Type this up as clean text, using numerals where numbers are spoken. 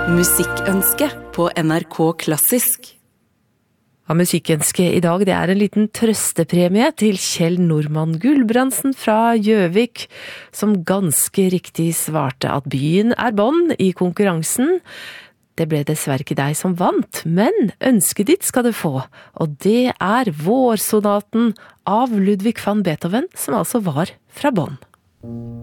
Musikkønske på NRK Klassisk. Ja, musikkønske i dag, det en liten trøstepremie til Kjell Normann Gulbrandsen fra Gjøvik, som ganske riktig svarte at byen Bonn i konkurransen. Det ble dessverre ikke deg som vant, men ønsket ditt skal du få, og det Vårsonaten av Ludwig van Beethoven, som altså var fra Bonn.